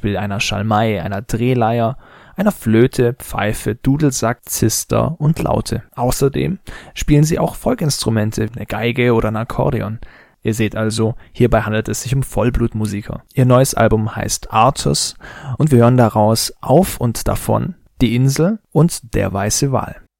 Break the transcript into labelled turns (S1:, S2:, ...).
S1: Beispiel einer Schalmei, einer Drehleier, einer Flöte, Pfeife, Dudelsack, Zister und Laute. Außerdem spielen sie auch Folkinstrumente, eine Geige oder ein Akkordeon. Ihr seht also, hierbei handelt es sich um Vollblutmusiker. Ihr neues Album heißt Artus und wir hören daraus Auf und Davon, Die Insel und Der weiße Wal.